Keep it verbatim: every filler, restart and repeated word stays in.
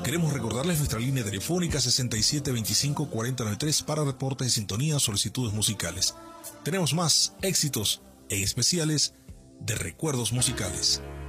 Queremos recordarles nuestra línea telefónica sesenta y siete veinticinco cuarenta noventa y tres para reportes de sintonía o solicitudes musicales. Tenemos más éxitos e especiales de recuerdos musicales.